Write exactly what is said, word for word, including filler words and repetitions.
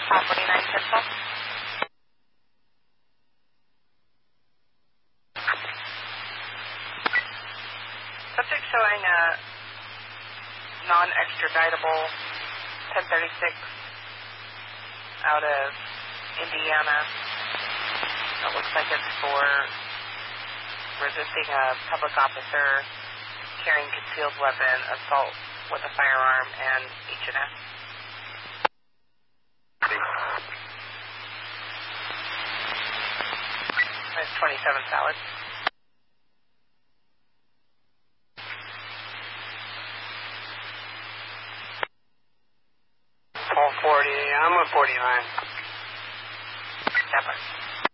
Paul forty-nine pistol. Subject showing a non-extraditable ten thirty-six out of Indiana. It looks like it's for resisting a public officer, carrying concealed weapon, assault with a firearm, and H and S. There's twenty-seven salads. Paul forty, I'm a forty-nine. That one.